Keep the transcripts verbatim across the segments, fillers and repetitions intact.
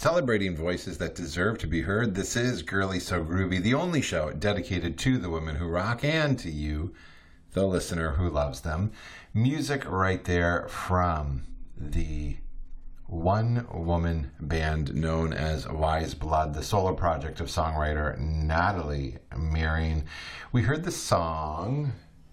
Celebrating voices that deserve to be heard, this is Girly So Groovy, the only show dedicated to the women who rock and to you, the listener who loves them. Music right there from the one-woman band known as Wise Blood, the solo project of songwriter Natalie Merring. We heard the song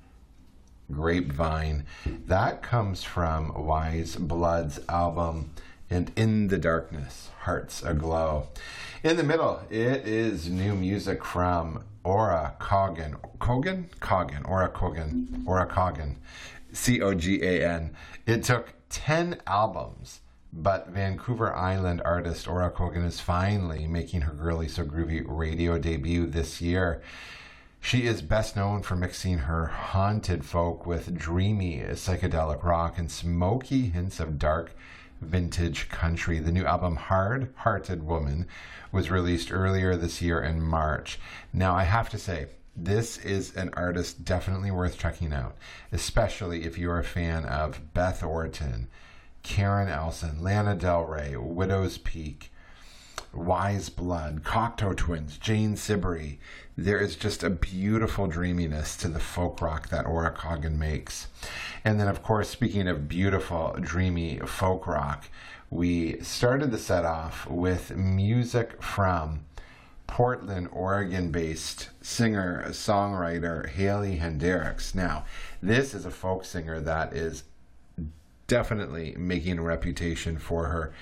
Grapevine. That comes from Wise Blood's album And In the Darkness, Hearts Aglow. In the middle, it is new music from Ora Cogan. Cogan? Cogan. Ora Cogan. Ora Cogan. C O G A N. It took ten albums, but Vancouver Island artist Ora Cogan is finally making her Girly So Groovy radio debut this year. She is best known for mixing her haunted folk with dreamy psychedelic rock and smoky hints of dark vintage country. The new album Hard Hearted Woman was released earlier this year in March. Now, I have to say, this is an artist definitely worth checking out, especially if you're a fan of Beth Orton, Karen Elson, Lana Del Rey, Widow's Peak, Wise Blood, Cocteau Twins, Jane Siberry. There is just a beautiful dreaminess to the folk rock that Ora Cogan makes. And then, of course, speaking of beautiful, dreamy folk rock, we started the set off with music from Portland, Oregon-based singer-songwriter Haley Hendricks. Now, this is a folk singer that is definitely making a reputation for her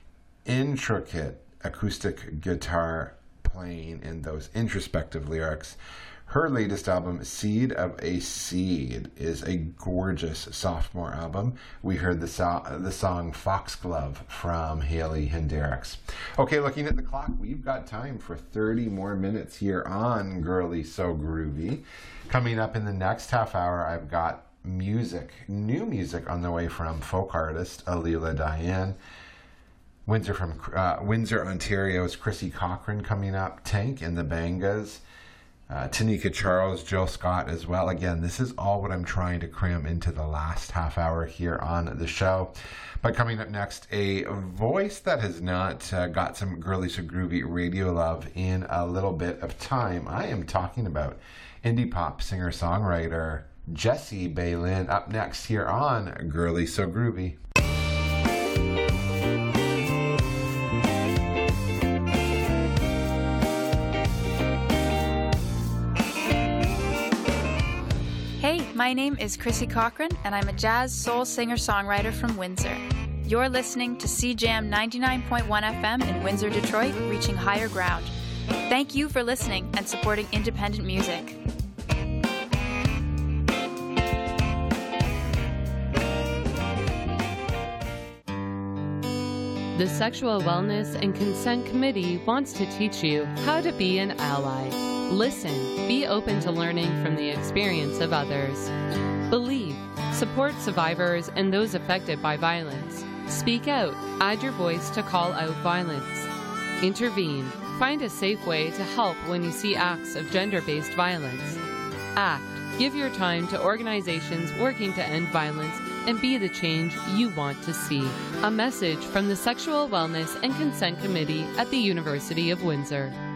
intricate acoustic guitar playing and those introspective lyrics. Her latest album, Seed of a Seed, is a gorgeous sophomore album. We heard the, so- the song Foxglove from Haley Hendricks. Okay, looking at the clock, we've got time for thirty more minutes here on Girly So Groovy. Coming up in the next half hour, I've got music, new music on the way from folk artist Alila Diane. Windsor from uh, Windsor, Ontario's Chrissy Cochran coming up. Tank and the Bangas. Uh, Tanika Charles, Jill Scott as well. Again, this is all what I'm trying to cram into the last half hour here on the show. But coming up next, a voice that has not uh, got some Girly So Groovy radio love in a little bit of time. I am talking about indie pop singer-songwriter Jessie Baylin, up next here on Girly So Groovy. Hey, my name is Chrissy Cochran, and I'm a jazz soul singer-songwriter from Windsor. You're listening to C J A M ninety-nine point one F M in Windsor, Detroit, reaching higher ground. Thank you for listening and supporting independent music. The Sexual Wellness and Consent Committee wants to teach you how to be an ally. Listen, be open to learning from the experience of others. Believe, support survivors and those affected by violence. Speak out, add your voice to call out violence. Intervene, find a safe way to help when you see acts of gender-based violence. Act, give your time to organizations working to end violence and be the change you want to see. A message from the Sexual Wellness and Consent Committee at the University of Windsor.